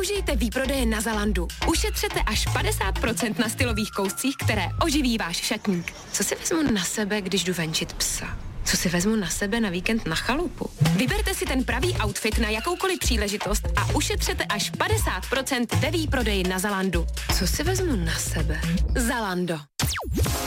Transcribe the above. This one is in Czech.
Využijte výprodeje na Zalandu. Ušetřete až 50% na stylových kouscích, které oživí váš šatník. Co si vezmu na sebe, když jdu venčit psa? Co si vezmu na sebe na víkend na chalupu? Vyberte si ten pravý outfit na jakoukoliv příležitost a ušetřete až 50% ve výprodeji na Zalandu. Co si vezmu na sebe? Zalando.